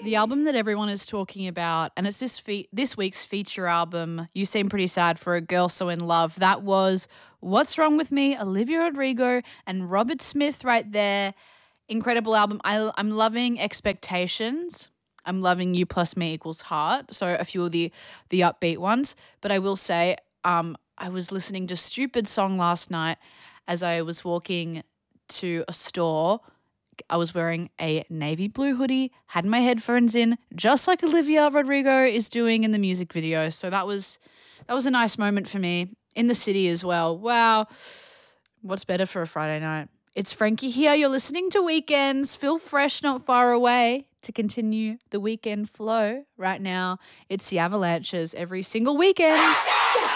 The album that everyone is talking about, and it's this week's feature album, You Seem Pretty Sad for a Girl So in Love. That was What's Wrong With Me, Olivia Rodrigo and Robert Smith right there. Incredible album. I'm loving Expectations. I'm loving You Plus Me Equals Heart. So a few of the upbeat ones. But I will say, I was listening to Stupid Song last night as I was walking to a store. I was wearing a navy blue hoodie, had my headphones in, just like Olivia Rodrigo is doing in the music video. So that was a nice moment for me in the city as well. Wow. What's better for a Friday night? It's Frankie here. You're listening to Weekends. Feel fresh, not far away to continue the weekend flow right now. It's the Avalanches every single weekend.